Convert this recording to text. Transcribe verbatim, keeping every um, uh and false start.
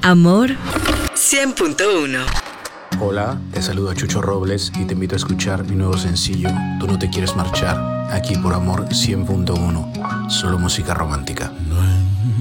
Amor cien punto uno. Hola, te saluda Chucho Robles y te invito a escuchar mi nuevo sencillo Tú no te quieres marchar, aquí por Amor cien punto uno, solo música romántica. No